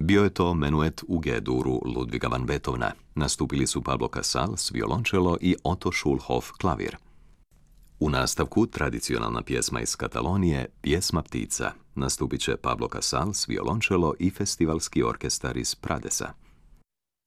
Bio je to menuet u G-duru Ludviga van Beethovena. Nastupili su Pablo Casals, violončelo i Otto Schulhoff, klavir. U nastavku tradicionalna pjesma iz Katalonije, Pjesma ptica. Nastupit će Pablo Casals, violončelo i festivalski orkestar iz Pradesa.